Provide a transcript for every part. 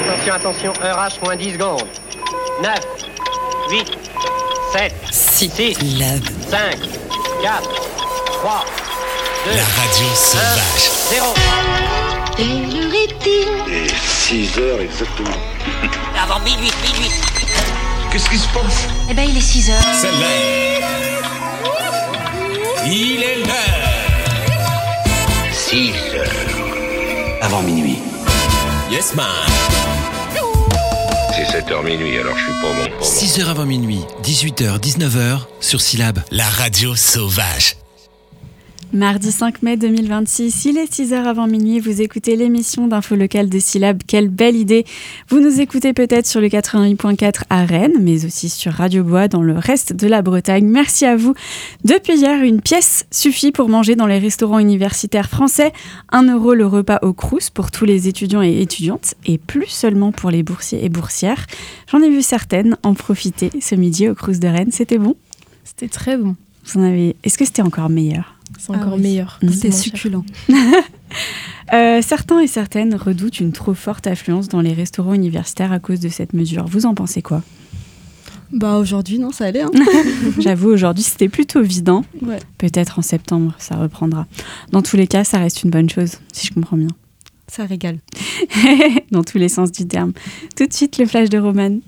Attention, heure H, moins 10 secondes. 9, 8, 7, 6, 5, 4, 3, 2, la radio sauvage. 0. Quelle heure est-il ? Et 6 heures exactement. Avant minuit. Qu'est-ce qui se passe ? Eh ben, il est 6 heures. C'est l'heure. Il est l'heure. 6 heures. Avant minuit. Yes, man. C'est 7h minuit, alors je suis pas bon pour 6h avant minuit, 18h, 19h, sur Syllab, la radio sauvage. Mardi 5 mai 2026, il est 6h avant minuit, vous écoutez l'émission d'info locale de Syllab, quelle belle idée. Vous nous écoutez peut-être sur le 88.4 à Rennes, mais aussi sur Radio Bois dans le reste de la Bretagne. Merci à vous. Depuis hier, une pièce suffit pour manger dans les restaurants universitaires français. 1 € le repas au Crous pour tous les étudiants et étudiantes, et plus seulement pour les boursiers et boursières. J'en ai vu certaines en profiter ce midi au Crous de Rennes. C'était bon ? C'était très bon. Est-ce que c'était encore meilleur ? C'est encore meilleur. C'était succulent. Certains et certaines redoutent une trop forte affluence dans les restaurants universitaires à cause de cette mesure. Vous en pensez quoi ? Bah aujourd'hui, non, ça allait. Hein. J'avoue, aujourd'hui, c'était plutôt vidant. Ouais. Peut-être en septembre, ça reprendra. Dans tous les cas, ça reste une bonne chose, si je comprends bien. Ça régale. Dans tous les sens du terme. Tout de suite, le flash de Romane.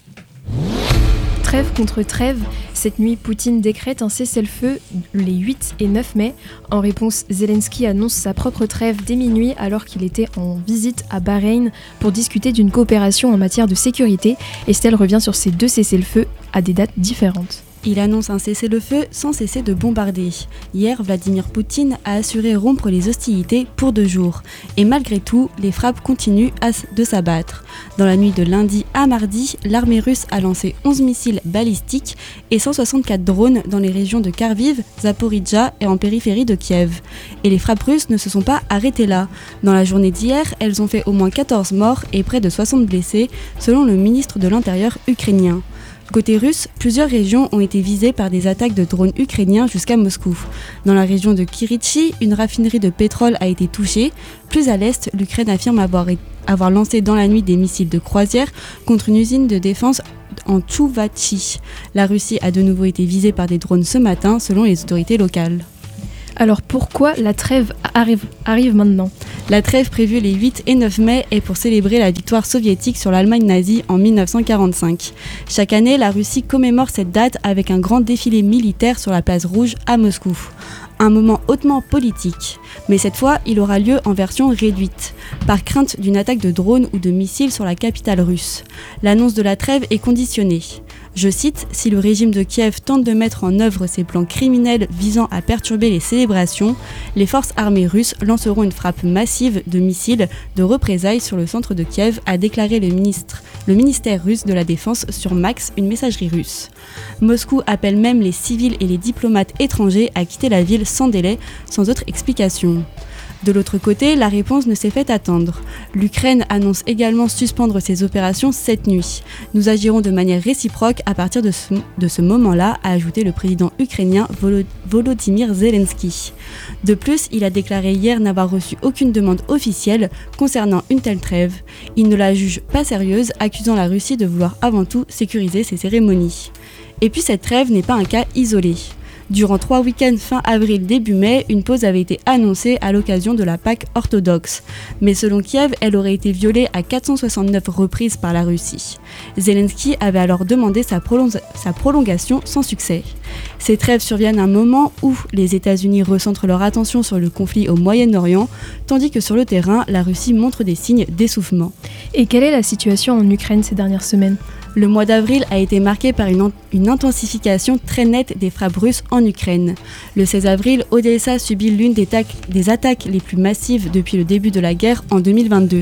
Trêve contre trêve, cette nuit, Poutine décrète un cessez-le-feu les 8 et 9 mai. En réponse, Zelensky annonce sa propre trêve dès minuit alors qu'il était en visite à Bahreïn pour discuter d'une coopération en matière de sécurité. Estelle revient sur ces deux cessez-le-feu à des dates différentes. Il annonce un cessez-le-feu sans cesser de bombarder. Hier, Vladimir Poutine a assuré rompre les hostilités pour 2 jours. Et malgré tout, les frappes continuent de s'abattre. Dans la nuit de lundi à mardi, l'armée russe a lancé 11 missiles balistiques et 164 drones dans les régions de Kharkiv, Zaporijjia et en périphérie de Kiev. Et les frappes russes ne se sont pas arrêtées là. Dans la journée d'hier, elles ont fait au moins 14 morts et près de 60 blessés, selon le ministre de l'Intérieur ukrainien. Côté russe, plusieurs régions ont été visées par des attaques de drones ukrainiens jusqu'à Moscou. Dans la région de Kirychi, une raffinerie de pétrole a été touchée. Plus à l'est, l'Ukraine affirme avoir lancé dans la nuit des missiles de croisière contre une usine de défense en Tchouvatchi. La Russie a de nouveau été visée par des drones ce matin, selon les autorités locales. Alors pourquoi la trêve arrive maintenant ? La trêve prévue les 8 et 9 mai est pour célébrer la victoire soviétique sur l'Allemagne nazie en 1945. Chaque année, la Russie commémore cette date avec un grand défilé militaire sur la place Rouge à Moscou. Un moment hautement politique, mais cette fois, il aura lieu en version réduite, par crainte d'une attaque de drones ou de missiles sur la capitale russe. L'annonce de la trêve est conditionnée. Je cite, « Si le régime de Kiev tente de mettre en œuvre ses plans criminels visant à perturber les célébrations, les forces armées russes lanceront une frappe massive de missiles de représailles sur le centre de Kiev », a déclaré le ministère russe de la Défense sur Max, une messagerie russe. Moscou appelle même les civils et les diplomates étrangers à quitter la ville sans délai, sans autre explication. De l'autre côté, la réponse ne s'est fait attendre. L'Ukraine annonce également suspendre ses opérations cette nuit. Nous agirons de manière réciproque à partir de ce moment-là, a ajouté le président ukrainien Volodymyr Zelensky. De plus, il a déclaré hier n'avoir reçu aucune demande officielle concernant une telle trêve. Il ne la juge pas sérieuse, accusant la Russie de vouloir avant tout sécuriser ses cérémonies. Et puis cette trêve n'est pas un cas isolé. Durant 3 week-ends fin avril début mai, une pause avait été annoncée à l'occasion de la Pâque orthodoxe. Mais selon Kiev, elle aurait été violée à 469 reprises par la Russie. Zelensky avait alors demandé sa prolongation sans succès. Ces trêves surviennent à un moment où les États-Unis recentrent leur attention sur le conflit au Moyen-Orient, tandis que sur le terrain, la Russie montre des signes d'essoufflement. Et quelle est la situation en Ukraine ces dernières semaines ? Le mois d'avril a été marqué par une intensification très nette des frappes russes en Ukraine. Le 16 avril, Odessa subit l'une des attaques les plus massives depuis le début de la guerre en 2022.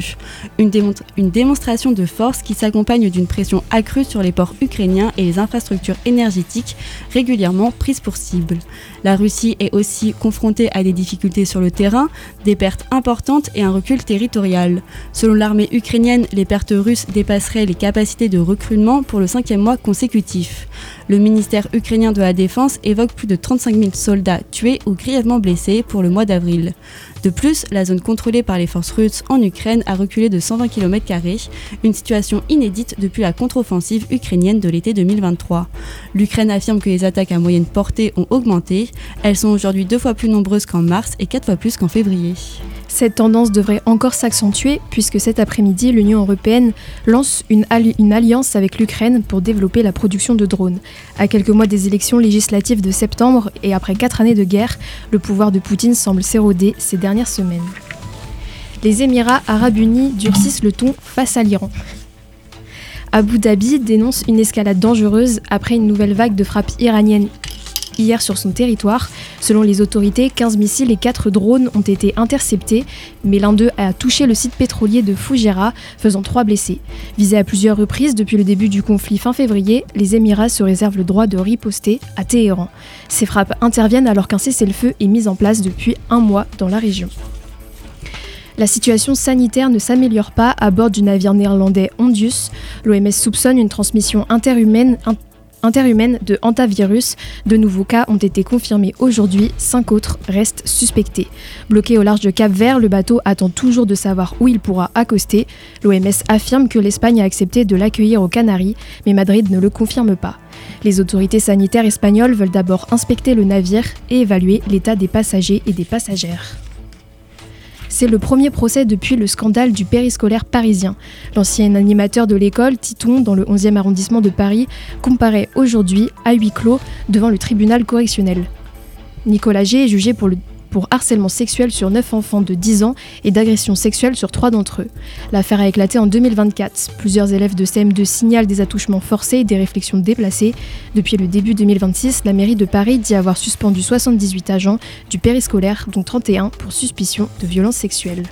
Une démonstration de force qui s'accompagne d'une pression accrue sur les ports ukrainiens et les infrastructures énergétiques régulièrement prises pour cible. La Russie est aussi confrontée à des difficultés sur le terrain, des pertes importantes et un recul territorial. Selon l'armée ukrainienne, les pertes russes dépasseraient les capacités de recrutement confinement pour le 5e mois consécutif. Le ministère ukrainien de la Défense évoque plus de 35 000 soldats tués ou grièvement blessés pour le mois d'avril. De plus, la zone contrôlée par les forces russes en Ukraine a reculé de 120 km², une situation inédite depuis la contre-offensive ukrainienne de l'été 2023. L'Ukraine affirme que les attaques à moyenne portée ont augmenté. Elles sont aujourd'hui 2 fois plus nombreuses qu'en mars et 4 fois plus qu'en février. Cette tendance devrait encore s'accentuer puisque cet après-midi, l'Union européenne lance une alliance avec l'Ukraine pour développer la production de drones. À quelques mois des élections législatives de septembre et après 4 années de guerre, le pouvoir de Poutine semble s'éroder ces dernières semaines. Les Émirats arabes unis durcissent le ton face à l'Iran. Abu Dhabi dénonce une escalade dangereuse après une nouvelle vague de frappes iraniennes hier sur son territoire. Selon les autorités, 15 missiles et 4 drones ont été interceptés, mais l'un d'eux a touché le site pétrolier de Fujairah, faisant 3 blessés. Visés à plusieurs reprises depuis le début du conflit fin février, les Émirats se réservent le droit de riposter à Téhéran. Ces frappes interviennent alors qu'un cessez-le-feu est mis en place depuis 1 mois dans la région. La situation sanitaire ne s'améliore pas à bord du navire néerlandais Ondius. L'OMS soupçonne une transmission interhumaine de hantavirus. De nouveaux cas ont été confirmés aujourd'hui, 5 autres restent suspectés. Bloqué au large de Cap-Vert, le bateau attend toujours de savoir où il pourra accoster. L'OMS affirme que l'Espagne a accepté de l'accueillir aux Canaries, mais Madrid ne le confirme pas. Les autorités sanitaires espagnoles veulent d'abord inspecter le navire et évaluer l'état des passagers et des passagères. C'est le premier procès depuis le scandale du périscolaire parisien. L'ancien animateur de l'école, Titon, dans le 11e arrondissement de Paris, comparaît aujourd'hui à huis clos devant le tribunal correctionnel. Nicolas G est jugé pour harcèlement sexuel sur 9 enfants de 10 ans et d'agression sexuelle sur 3 d'entre eux. L'affaire a éclaté en 2024. Plusieurs élèves de CM2 signalent des attouchements forcés et des réflexions déplacées. Depuis le début 2026, la mairie de Paris dit avoir suspendu 78 agents du périscolaire, dont 31 pour suspicion de violences sexuelles.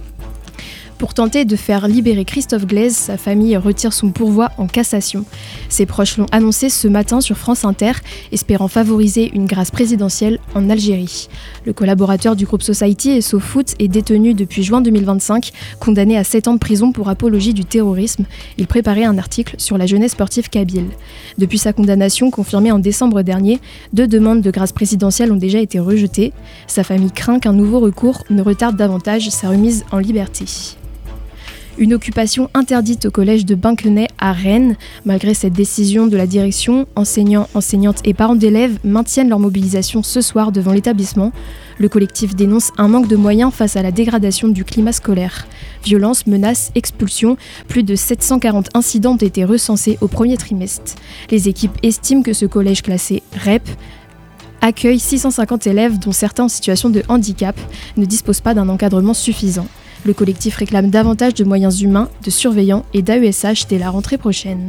Pour tenter de faire libérer Christophe Glaise, sa famille retire son pourvoi en cassation. Ses proches l'ont annoncé ce matin sur France Inter, espérant favoriser une grâce présidentielle en Algérie. Le collaborateur du groupe Society et SoFoot est détenu depuis juin 2025, condamné à 7 ans de prison pour apologie du terrorisme. Il préparait un article sur la jeunesse sportive kabyle. Depuis sa condamnation, confirmée en décembre dernier, 2 demandes de grâce présidentielle ont déjà été rejetées. Sa famille craint qu'un nouveau recours ne retarde davantage sa remise en liberté. Une occupation interdite au collège de Binquenay à Rennes. Malgré cette décision de la direction, enseignants, enseignantes et parents d'élèves maintiennent leur mobilisation ce soir devant l'établissement. Le collectif dénonce un manque de moyens face à la dégradation du climat scolaire. Violences, menaces, expulsions, plus de 740 incidents ont été recensés au premier trimestre. Les équipes estiment que ce collège classé REP accueille 650 élèves dont certains en situation de handicap, ne disposent pas d'un encadrement suffisant. Le collectif réclame davantage de moyens humains, de surveillants et d'AESH dès la rentrée prochaine.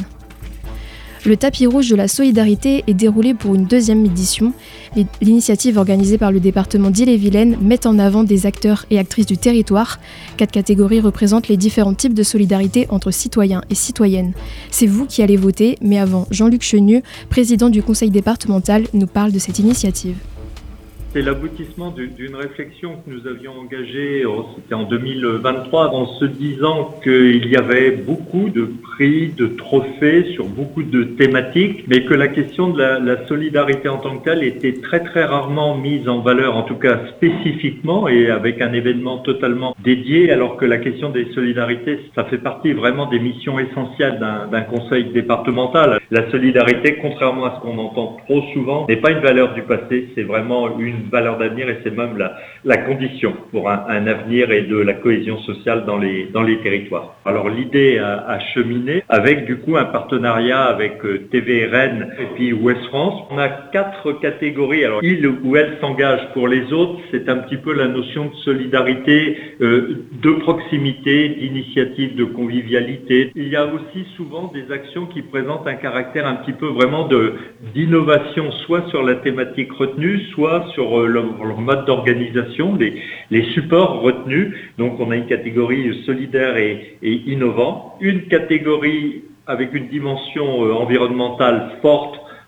Le tapis rouge de la solidarité est déroulé pour une 2e édition. L'initiative organisée par le département d'Ille-et-Vilaine met en avant des acteurs et actrices du territoire. 4 catégories représentent les différents types de solidarité entre citoyens et citoyennes. C'est vous qui allez voter, mais avant, Jean-Luc Chenu, président du conseil départemental, nous parle de cette initiative. C'est l'aboutissement d'une réflexion que nous avions engagée, c'était en 2023, en se disant qu'il y avait beaucoup de prix, de trophées sur beaucoup de thématiques, mais que la question de la solidarité en tant que telle était très très rarement mise en valeur, en tout cas spécifiquement et avec un événement totalement dédié, alors que la question des solidarités, ça fait partie vraiment des missions essentielles d'un conseil départemental. La solidarité, contrairement à ce qu'on entend trop souvent, n'est pas une valeur du passé, c'est vraiment une valeur d'avenir et c'est même la condition pour un avenir et de la cohésion sociale dans les territoires. Alors l'idée a cheminé avec du coup un partenariat avec TV Rennes et puis Ouest France. On a 4 catégories. Alors il ou elle s'engage, pour les autres c'est un petit peu la notion de solidarité, de proximité, d'initiative, de convivialité. Il y a aussi souvent des actions qui présentent un caractère un petit peu vraiment d'innovation, soit sur la thématique retenue, soit sur leur mode d'organisation, les supports retenus. Donc on a une catégorie solidaire et innovant, une catégorie avec une dimension environnementale forte,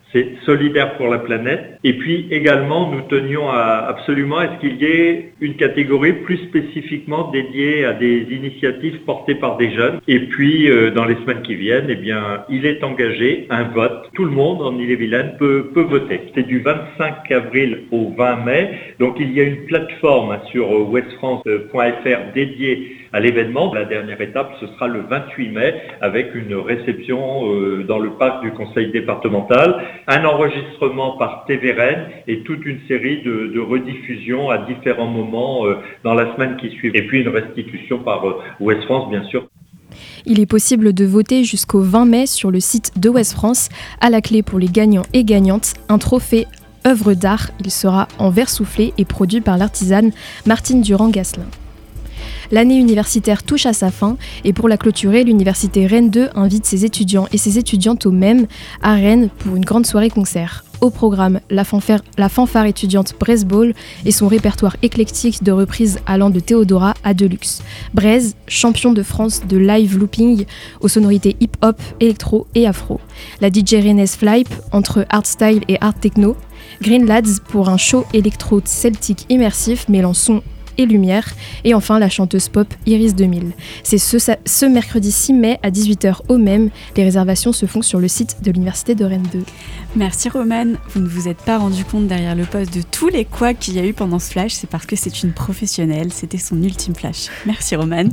c'est solidaire pour la planète. Et puis également, nous tenions absolument à ce qu'il y ait une catégorie plus spécifiquement dédiée à des initiatives portées par des jeunes. Et puis, dans les semaines qui viennent, eh bien, il est engagé un vote. Tout le monde en Ille-et-Vilaine peut voter. C'est du 25 avril au 20 mai. Donc, il y a une plateforme sur westfrance.fr dédiée à l'événement. La dernière étape, ce sera le 28 mai avec une réception dans le parc du conseil départemental, un enregistrement par TV Rennes et toute une série de rediffusions à différents moments dans la semaine qui suit. Et puis une restitution par Ouest France, bien sûr. Il est possible de voter jusqu'au 20 mai sur le site de Ouest France. À la clé pour les gagnants et gagnantes, un trophée œuvre d'art. Il sera en verre soufflé et produit par l'artisane Martine Durand-Gasselin. L'année universitaire touche à sa fin et pour la clôturer, l'université Rennes 2 invite ses étudiants et ses étudiantes au MEM à Rennes pour une grande soirée concert. Au programme, la fanfare étudiante Braise Ball et son répertoire éclectique de reprises allant de Théodora à Deluxe. Braise, champion de France de live looping aux sonorités hip-hop, électro et afro. La DJ rennaise Flype entre hardstyle et hard techno. Green Lads pour un show électro-celtique immersif mêlant son et lumière, et enfin la chanteuse pop Iris 2000. C'est ce mercredi 6 mai à 18h au même. Les réservations se font sur le site de l'Université de Rennes 2. Merci Romane, vous ne vous êtes pas rendu compte derrière le poste de tous les couacs qu'il y a eu pendant ce flash, c'est parce que c'est une professionnelle, c'était son ultime flash. Merci Romane.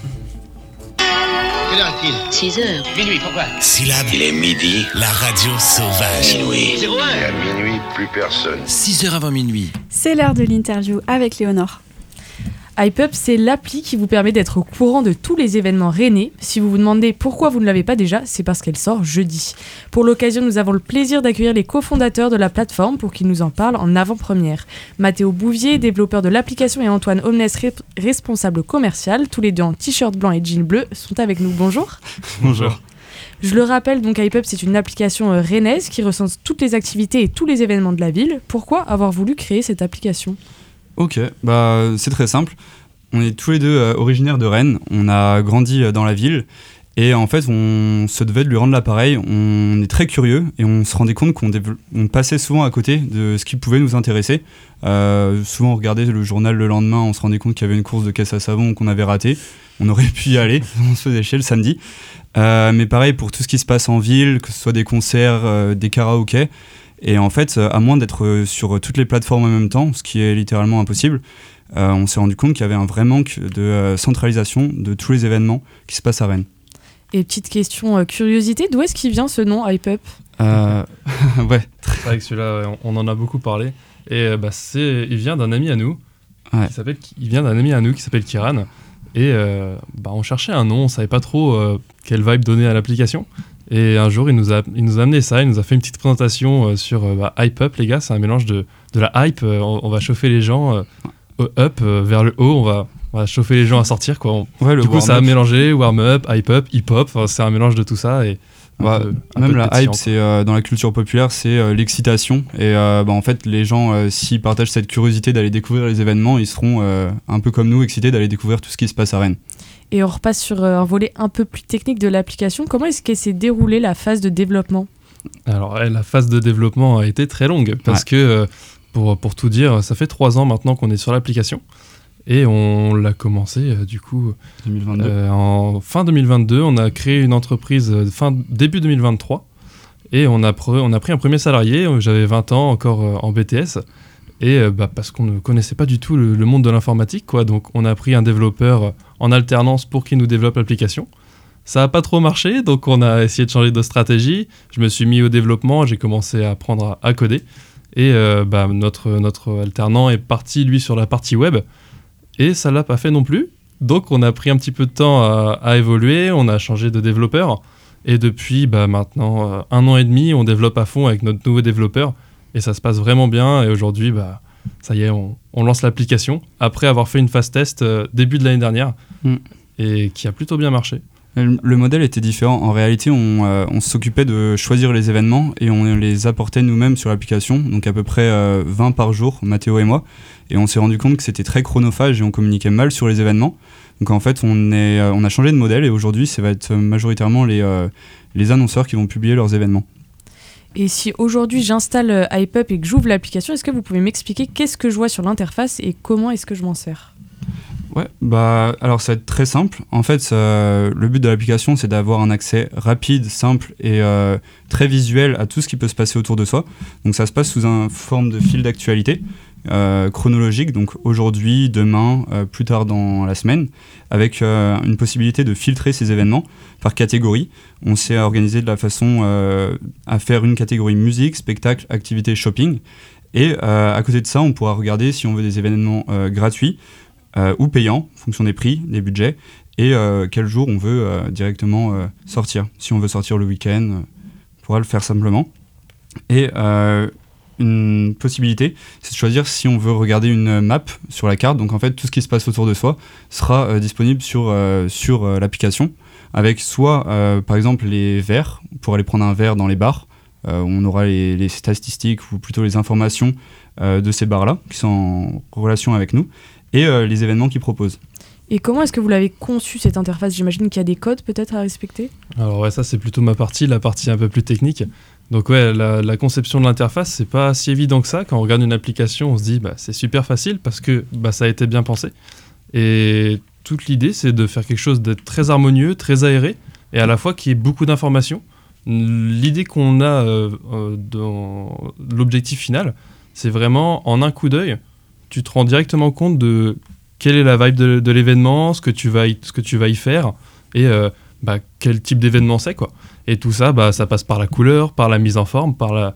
Quelle heure est-il ? 6h. Minuit, pourquoi ? Syllabe. Il est midi. La radio sauvage. Minuit. 01. Et à minuit, plus personne. 6h avant minuit. C'est l'heure de l'interview avec Léonore. HypeUp, c'est l'appli qui vous permet d'être au courant de tous les événements rennais. Si vous vous demandez pourquoi vous ne l'avez pas déjà, c'est parce qu'elle sort jeudi. Pour l'occasion, nous avons le plaisir d'accueillir les cofondateurs de la plateforme pour qu'ils nous en parlent en avant-première. Mathéo Bouvier, développeur de l'application, et Antoine Omnes, responsable commercial, tous les deux en t-shirt blanc et jean bleu, sont avec nous. Bonjour. Bonjour. Je le rappelle, donc HypeUp, c'est une application rennaise qui recense toutes les activités et tous les événements de la ville. Pourquoi avoir voulu créer cette application ? Ok, c'est très simple. On est tous les deux originaires de Rennes, on a grandi dans la ville et en fait on se devait de lui rendre l'appareil. On est très curieux et on se rendait compte qu'on passait souvent à côté de ce qui pouvait nous intéresser. Souvent on regardait le journal le lendemain, on se rendait compte qu'il y avait une course de caisse à savon qu'on avait ratée. On aurait pu y aller, on se faisait chier le samedi. Mais pareil pour tout ce qui se passe en ville, que ce soit des concerts, des karaokés. Et en fait, à moins d'être sur toutes les plateformes en même temps, ce qui est littéralement impossible, on s'est rendu compte qu'il y avait un vrai manque de centralisation de tous les événements qui se passent à Rennes. Et petite question curiosité, d'où est-ce qu'il vient ce nom HypeUp ? Ouais. C'est vrai que celui-là, on en a beaucoup parlé. Et il vient d'un ami à nous, qui s'appelle Kiran. Et on cherchait un nom, on savait pas trop quelle vibe donner à l'application. Et un jour, il nous a amené ça, il nous a fait une petite présentation sur HypeUp, les gars, c'est un mélange de la hype, on va chauffer les gens up vers le haut, on va chauffer les gens à sortir, quoi. Du coup, ça a mélangé warm-up, hype-up, hip-hop, c'est un mélange de tout ça. Et même la hype, c'est dans la culture populaire, c'est l'excitation. Et en fait, les gens, s'ils partagent cette curiosité d'aller découvrir les événements, ils seront un peu comme nous, excités d'aller découvrir tout ce qui se passe à Rennes. Et on repasse sur un volet un peu plus technique de l'application. Comment est-ce qu'elle s'est déroulée la phase de développement ? Alors, la phase de développement a été très longue parce que, pour tout dire, ça fait 3 ans maintenant qu'on est sur l'application. Et on l'a commencé, 2022. En fin 2022. On a créé une entreprise début 2023. Et on a pris un premier salarié. J'avais 20 ans, encore en BTS. Et parce qu'on ne connaissait pas du tout le monde de l'informatique, quoi. Donc on a pris un développeur en alternance pour qu'il nous développe l'application. Ça n'a pas trop marché, donc on a essayé de changer de stratégie. Je me suis mis au développement, j'ai commencé à apprendre à coder. Et notre alternant est parti, lui, sur la partie web. Et ça ne l'a pas fait non plus. Donc on a pris un petit peu de temps à évoluer, on a changé de développeur. Et depuis maintenant 1 an et demi, on développe à fond avec notre nouveau développeur. Et ça se passe vraiment bien. Et aujourd'hui, ça y est, on lance l'application après avoir fait une phase test début de l'année dernière et qui a plutôt bien marché. Le modèle était différent. En réalité, on s'occupait de choisir les événements et on les apportait nous-mêmes sur l'application. Donc à peu près 20 par jour, Mathéo et moi. Et on s'est rendu compte que c'était très chronophage et on communiquait mal sur les événements. Donc en fait, on a changé de modèle et aujourd'hui, ça va être majoritairement les annonceurs qui vont publier leurs événements. Et si aujourd'hui j'installe HypeUp et que j'ouvre l'application, est-ce que vous pouvez m'expliquer qu'est-ce que je vois sur l'interface et comment est-ce que je m'en sers ? Ouais, alors ça va être très simple. En fait, le but de l'application, c'est d'avoir un accès rapide, simple et très visuel à tout ce qui peut se passer autour de soi. Donc ça se passe sous une forme de fil d'actualité chronologique, donc aujourd'hui, demain, plus tard dans la semaine, avec une possibilité de filtrer ces événements par catégorie. On s'est organisé de la façon à faire une catégorie musique, spectacle, activité, shopping. Et à côté de ça, on pourra regarder si on veut des événements gratuits, ou payant, en fonction des prix, des budgets, et quel jour on veut directement sortir. Si on veut sortir le week-end, on pourra le faire simplement. Et une possibilité, c'est de choisir si on veut regarder une map sur la carte. Donc en fait, tout ce qui se passe autour de soi sera disponible sur l'application, avec soit par exemple les verres, pour aller prendre un verre dans les bars, où on aura les statistiques ou plutôt les informations de ces bars-là, qui sont en relation avec nous, et les événements qu'ils proposent. Et comment est-ce que vous l'avez conçu, cette interface ? J'imagine qu'il y a des codes peut-être à respecter ? Alors ouais, ça c'est plutôt la partie un peu plus technique. Donc ouais, la conception de l'interface, c'est pas si évident que ça. Quand on regarde une application, on se dit c'est super facile parce que ça a été bien pensé. Et toute l'idée, c'est de faire quelque chose de très harmonieux, très aéré, et à la fois qui ait beaucoup d'informations. L'idée qu'on a dans l'objectif final, c'est vraiment en un coup d'œil, tu te rends directement compte de quelle est la vibe de l'événement, ce que tu vas y faire, et quel type d'événement c'est, quoi. Et tout ça, ça passe par la couleur, par la mise en forme, par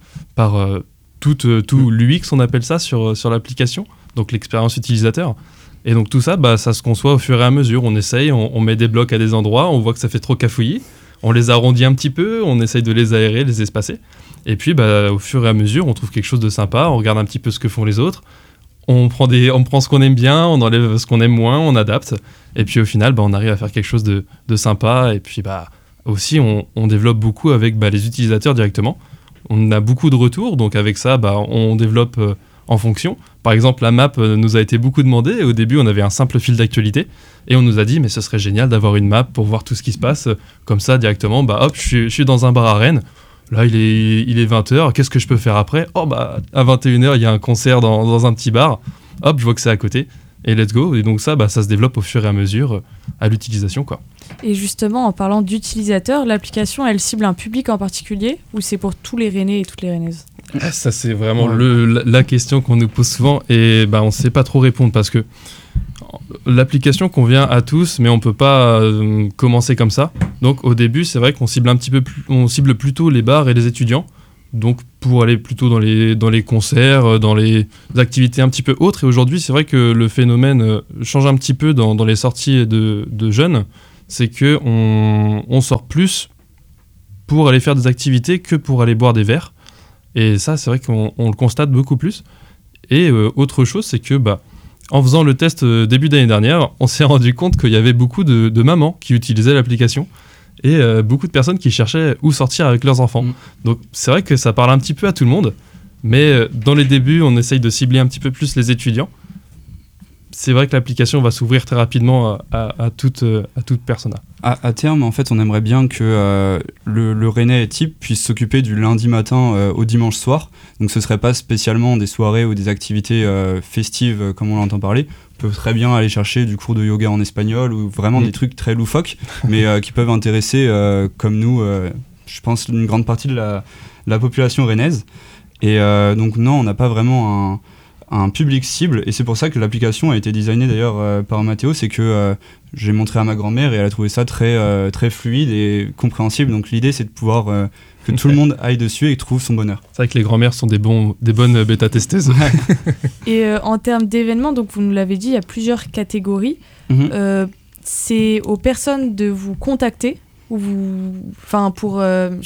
tout l'UX, on appelle ça sur l'application, donc l'expérience utilisateur. Et donc tout ça, ça se conçoit au fur et à mesure. On essaye, on met des blocs à des endroits, on voit que ça fait trop cafouillis, on les arrondit un petit peu, on essaye de les aérer, les espacer. Et puis au fur et à mesure, on trouve quelque chose de sympa, on regarde un petit peu ce que font les autres, on prend ce qu'on aime bien, on enlève ce qu'on aime moins, on adapte. Et puis au final, on arrive à faire quelque chose de sympa. Et puis aussi, on développe beaucoup avec les utilisateurs directement. On a beaucoup de retours, donc avec ça, on développe en fonction. Par exemple, la map nous a été beaucoup demandée. Au début, on avait un simple fil d'actualité. Et on nous a dit, mais ce serait génial d'avoir une map pour voir tout ce qui se passe. Comme ça, directement, hop, je suis dans un bar à Rennes. Là, il est 20h. Qu'est-ce que je peux faire après ? À 21h, il y a un concert dans un petit bar. Hop, je vois que c'est à côté. Et let's go. Et donc ça se développe au fur et à mesure à l'utilisation, quoi. Et justement, en parlant d'utilisateurs, l'application, elle cible un public en particulier ou c'est pour tous les Rennais et toutes les Rennaises ? Ça, c'est vraiment la question qu'on nous pose souvent. Et on ne sait pas trop répondre parce que l'application convient à tous, mais on ne peut pas commencer comme ça. Donc au début, c'est vrai qu'on cible on cible plutôt les bars et les étudiants. Donc pour aller plutôt dans les concerts, dans les activités un petit peu autres. Et aujourd'hui, c'est vrai que le phénomène change un petit peu dans les sorties de jeunes. C'est qu'on sort plus pour aller faire des activités que pour aller boire des verres. Et ça, c'est vrai qu'on le constate beaucoup plus. Et autre chose, c'est que en faisant le test début d'année dernière, on s'est rendu compte qu'il y avait beaucoup de mamans qui utilisaient l'application et beaucoup de personnes qui cherchaient où sortir avec leurs enfants. Donc c'est vrai que ça parle un petit peu à tout le monde, mais dans les débuts, on essaye de cibler un petit peu plus les étudiants. C'est vrai que l'application va s'ouvrir très rapidement à toute persona. À terme, en fait, on aimerait bien que le Rennais type puisse s'occuper du lundi matin au dimanche soir. Donc ce ne serait pas spécialement des soirées ou des activités festives comme on l'entend parler. On peut très bien aller chercher du cours de yoga en espagnol ou vraiment des trucs très loufoques, mais qui peuvent intéresser, comme nous, je pense, une grande partie de la population rennaise. Et donc non, on n'a pas vraiment un public cible, et c'est pour ça que l'application a été designée d'ailleurs par Mathéo. C'est que j'ai montré à ma grand-mère et elle a trouvé ça très, très fluide et compréhensible. Donc l'idée, c'est de pouvoir que tout le monde aille dessus et trouve son bonheur. C'est vrai que les grand-mères sont des bonnes bêta-testeuses. Et en termes d'événements, donc vous nous l'avez dit, il y a plusieurs catégories. C'est aux personnes de vous contacter ou pour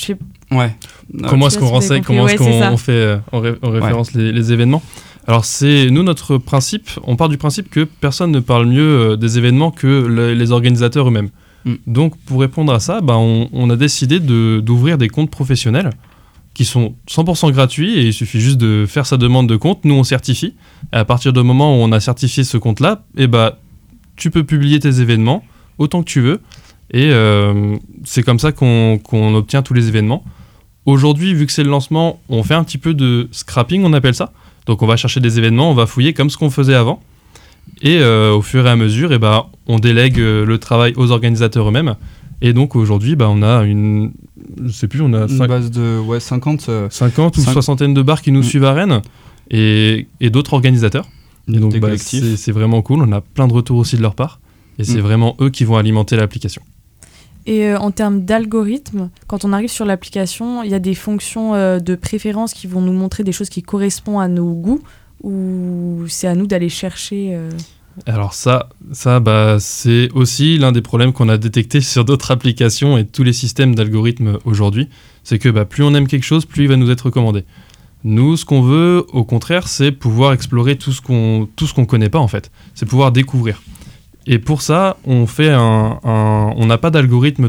comment est-ce qu'on renseigne, comment est-ce qu'on fait en référence les événements. Alors nous, notre principe, on part du principe que personne ne parle mieux des événements que les organisateurs eux-mêmes. Donc pour répondre à ça, on a décidé d'ouvrir des comptes professionnels qui sont 100% gratuits, et il suffit juste de faire sa demande de compte. Nous, on certifie, et à partir du moment où on a certifié ce compte-là, tu peux publier tes événements autant que tu veux, et c'est comme ça qu'on obtient tous les événements. aujourd'hui, vu que c'est le lancement, on fait un petit peu de scrapping, on appelle ça. Donc on va chercher des événements, on va fouiller comme ce qu'on faisait avant. Et au fur et à mesure, on délègue le travail aux organisateurs eux-mêmes. Et donc aujourd'hui, on a une base de 50 ou soixantaine de bars qui nous suivent à Rennes et d'autres organisateurs. Et donc c'est vraiment cool, on a plein de retours aussi de leur part. Et c'est vraiment eux qui vont alimenter l'application. Et en termes d'algorithme, quand on arrive sur l'application, il y a des fonctions de préférence qui vont nous montrer des choses qui correspondent à nos goûts, ou c'est à nous d'aller chercher Alors ça c'est aussi l'un des problèmes qu'on a détecté sur d'autres applications et tous les systèmes d'algorithmes aujourd'hui. C'est que plus on aime quelque chose, plus il va nous être recommandé. Nous, ce qu'on veut, au contraire, c'est pouvoir explorer tout ce qu'on connaît pas en fait. C'est pouvoir découvrir. Et pour ça, on fait on n'a pas d'algorithme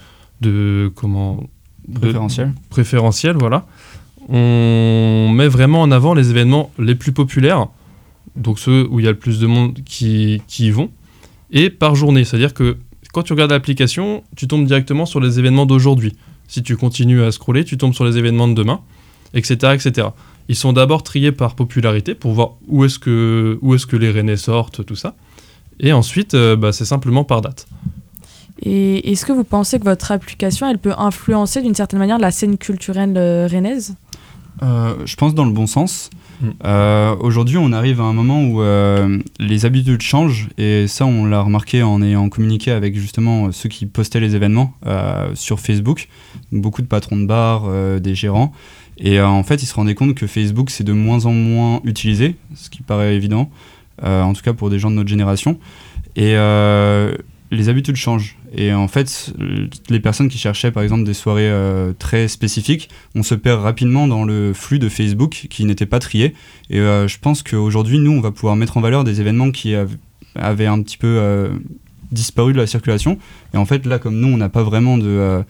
préférentiel, voilà. On met vraiment en avant les événements les plus populaires, donc ceux où il y a le plus de monde qui y vont, et par journée. C'est-à-dire que quand tu regardes l'application, tu tombes directement sur les événements d'aujourd'hui. Si tu continues à scroller, tu tombes sur les événements de demain, etc., etc. Ils sont d'abord triés par popularité pour voir où est-ce que les Rennais sortent, tout ça. Et ensuite, c'est simplement par date. Et est-ce que vous pensez que votre application, elle peut influencer d'une certaine manière la scène culturelle rennaise ? Je pense dans le bon sens. Aujourd'hui, on arrive à un moment où les habitudes changent, et ça, on l'a remarqué en ayant communiqué avec justement ceux qui postaient les événements sur Facebook. Beaucoup de patrons de bars, des gérants. Et en fait, ils se rendaient compte que Facebook, c'est de moins en moins utilisé, ce qui paraît évident. En tout cas pour des gens de notre génération, et les habitudes changent, et en fait les personnes qui cherchaient par exemple des soirées très spécifiques, on se perd rapidement dans le flux de Facebook qui n'était pas trié, et je pense qu'aujourd'hui nous on va pouvoir mettre en valeur des événements qui avaient un petit peu disparu de la circulation, et en fait là comme nous on n'a pas vraiment on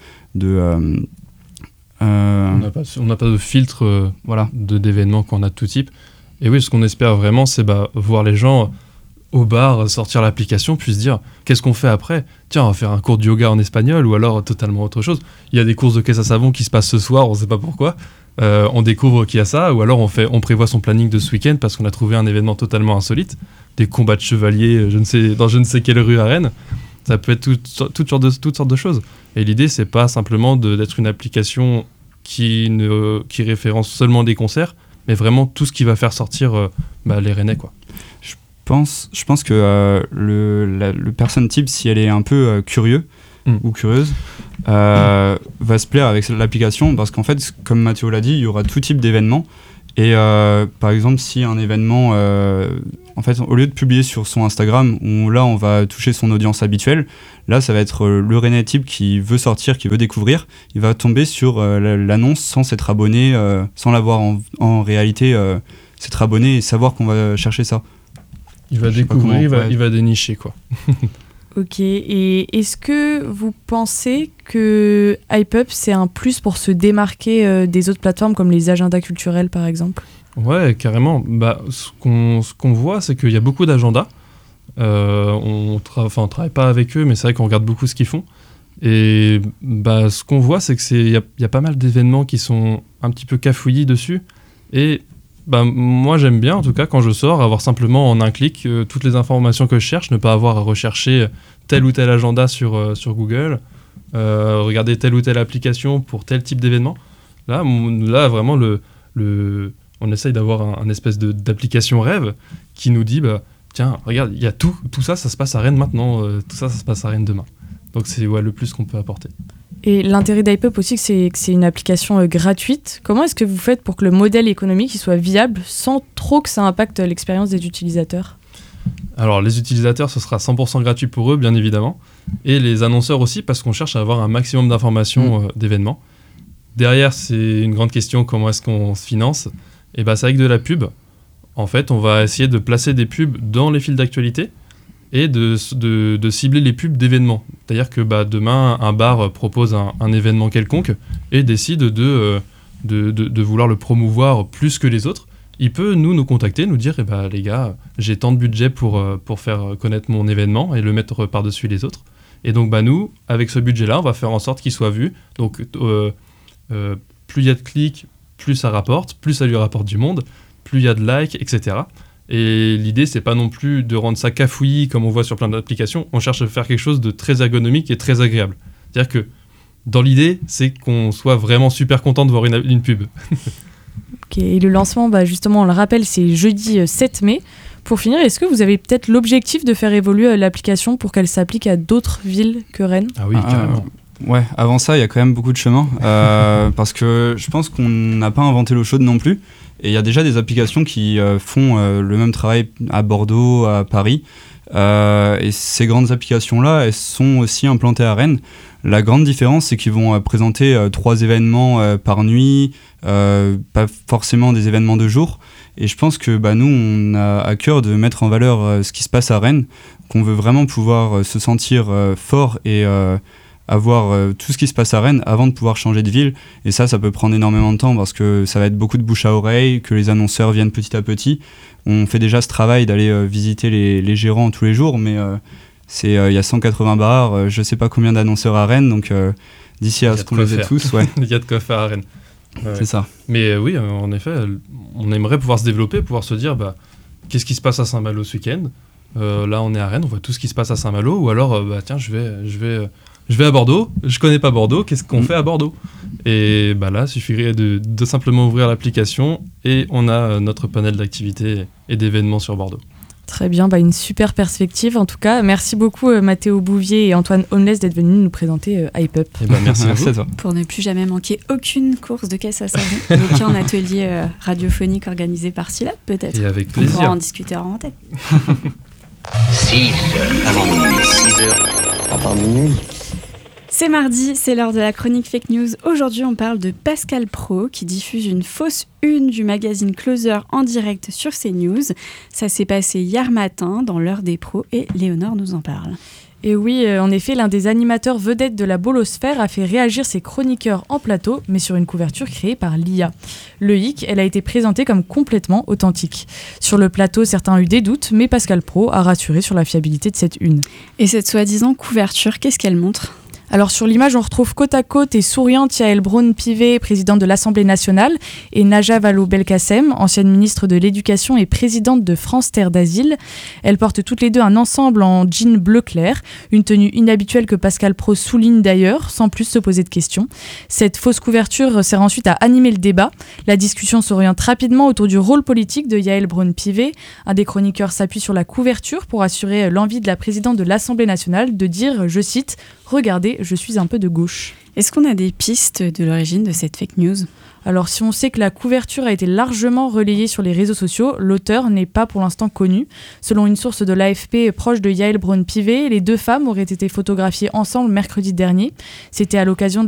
n'a pas de filtre d'événements qu'on a de tout type. Et oui, ce qu'on espère vraiment, c'est voir les gens au bar sortir l'application, puis se dire qu'est-ce qu'on fait après ? Tiens, on va faire un cours de yoga en espagnol, ou alors totalement autre chose. Il y a des courses de caisse à savon qui se passent ce soir, on ne sait pas pourquoi. On découvre qu'il y a ça, ou alors on prévoit son planning de ce week-end parce qu'on a trouvé un événement totalement insolite, des combats de chevaliers dans je ne sais quelle rue à Rennes. Ça peut être toutes sortes de choses. Et l'idée, c'est pas simplement d'être une application qui référence seulement des concerts, mais vraiment tout ce qui va faire sortir les Rennais, quoi. Je pense que le personne type, si elle est un peu curieux ou curieuse, va se plaire avec l'application, parce qu'en fait, comme Mathieu l'a dit, il y aura tout type d'événements. Et par exemple, si un événement, en fait, au lieu de publier sur son Instagram, où là on va toucher son audience habituelle, là ça va être le Rennais type qui veut sortir, qui veut découvrir, il va tomber sur l'annonce sans s'être abonné, sans l'avoir en réalité, s'être abonné et savoir qu'on va chercher ça. Il va découvrir, il va dénicher, quoi. Ok, et est-ce que vous pensez que HypeUp, c'est un plus pour se démarquer des autres plateformes comme les agendas culturels, par exemple ? Ouais, carrément. Ce qu'on voit, c'est qu'il y a beaucoup d'agendas. On travaille pas avec eux, mais c'est vrai qu'on regarde beaucoup ce qu'ils font. Et ce qu'on voit, c'est qu'il y a pas mal d'événements qui sont un petit peu cafouillis dessus. Et moi, j'aime bien, en tout cas, quand je sors, avoir simplement en un clic toutes les informations que je cherche, ne pas avoir à rechercher tel ou tel agenda sur Google, regarder telle ou telle application pour tel type d'événement. Là vraiment, on essaye d'avoir un espèce d'application rêve qui nous dit, tiens, regarde, il y a tout ça, ça se passe à Rennes maintenant, tout ça se passe à Rennes demain. Donc c'est le plus qu'on peut apporter. Et l'intérêt d'HypeUp aussi, c'est que c'est une application gratuite. Comment est-ce que vous faites pour que le modèle économique soit viable sans trop que ça impacte l'expérience des utilisateurs ? Alors les utilisateurs, ce sera 100% gratuit pour eux, bien évidemment. Et les annonceurs aussi, parce qu'on cherche à avoir un maximum d'informations d'événements. Derrière, c'est une grande question, comment est-ce qu'on se finance ? Et c'est avec de la pub. En fait, on va essayer de placer des pubs dans les fils d'actualité et de cibler les pubs d'événements. C'est-à-dire que demain, un bar propose un événement quelconque et décide de vouloir le promouvoir plus que les autres. Il peut nous contacter, nous dire les gars, j'ai tant de budget pour faire connaître mon événement et le mettre par-dessus les autres. Et donc nous, avec ce budget-là, on va faire en sorte qu'il soit vu. Donc plus il y a de clics, plus ça rapporte, plus ça lui rapporte du monde, plus il y a de likes, etc. Et l'idée, c'est pas non plus de rendre ça cafouillis comme on voit sur plein d'applications. On cherche à faire quelque chose de très ergonomique et très agréable. C'est-à-dire que dans l'idée, c'est qu'on soit vraiment super content de voir une pub. Ok, et le lancement, justement, on le rappelle, c'est jeudi 7 mai. Pour finir, est-ce que vous avez peut-être l'objectif de faire évoluer l'application pour qu'elle s'applique à d'autres villes que Rennes ? Ah oui, carrément. Ouais, avant ça, il y a quand même beaucoup de chemin. Parce que je pense qu'on n'a pas inventé l'eau chaude non plus. Et il y a déjà des applications qui font le même travail à Bordeaux, à Paris. Et ces grandes applications-là, elles sont aussi implantées à Rennes. La grande différence, c'est qu'ils vont présenter 3 événements par nuit, pas forcément des événements de jour. Et je pense que nous, on a à cœur de mettre en valeur ce qui se passe à Rennes, qu'on veut vraiment pouvoir se sentir fort et avoir tout ce qui se passe à Rennes avant de pouvoir changer de ville. Et ça peut prendre énormément de temps parce que ça va être beaucoup de bouche à oreille, que les annonceurs viennent petit à petit. On fait déjà ce travail d'aller visiter les gérants tous les jours, mais il y a 180 bars, je sais pas combien d'annonceurs à Rennes, donc d'ici à ce qu'on les ait tous, ouais. Il y a de quoi faire à Rennes. Ouais. C'est ça. Mais oui, en effet, on aimerait pouvoir se développer, pouvoir se dire qu'est-ce qui se passe à Saint-Malo ce week-end. Là, on est à Rennes, on voit tout ce qui se passe à Saint-Malo, ou alors, tiens, je vais à Bordeaux, je connais pas Bordeaux, qu'est-ce qu'on fait à Bordeaux ? Et là, il suffirait de simplement ouvrir l'application et on a notre panel d'activités et d'événements sur Bordeaux. Très bien, une super perspective en tout cas. Merci beaucoup Mathéo Bouvier et Antoine Honless d'être venus nous présenter HypeUp. Merci à toi. Pour ne plus jamais manquer aucune course de caisse à savon, donc un atelier radiophonique organisé par Silab peut-être. Et avec plaisir. On pourra en discuter en tête. 6 avant minuit, 6 heures avant minuit. C'est mardi, c'est l'heure de la chronique fake news. Aujourd'hui, on parle de Pascal Praud qui diffuse une fausse une du magazine Closer en direct sur CNews. Ça s'est passé hier matin dans l'heure des pros et Léonore nous en parle. Et oui, en effet, l'un des animateurs vedettes de la Bolosphère a fait réagir ses chroniqueurs en plateau, mais sur une couverture créée par l'IA. Le hic, elle a été présentée comme complètement authentique. Sur le plateau, certains ont eu des doutes, mais Pascal Praud a rassuré sur la fiabilité de cette une. Et cette soi-disant couverture, qu'est-ce qu'elle montre ? Alors sur l'image, on retrouve côte à côte et souriante Yael Braun-Pivet, présidente de l'Assemblée nationale, et Najat Vallaud-Belkacem, ancienne ministre de l'Éducation et présidente de France Terre d'Asile. Elles portent toutes les deux un ensemble en jean bleu clair, une tenue inhabituelle que Pascal Praud souligne d'ailleurs, sans plus se poser de questions. Cette fausse couverture sert ensuite à animer le débat. La discussion s'oriente rapidement autour du rôle politique de Yael Braun-Pivet. Un des chroniqueurs s'appuie sur la couverture pour assurer l'envie de la présidente de l'Assemblée nationale de dire, je cite, « Regardez, je suis un peu de gauche ». Est-ce qu'on a des pistes de l'origine de cette fake news ? Alors si on sait que la couverture a été largement relayée sur les réseaux sociaux, l'auteur n'est pas pour l'instant connu. Selon une source de l'AFP proche de Yael Braun-Pivet, les deux femmes auraient été photographiées ensemble mercredi dernier. C'était à l'occasion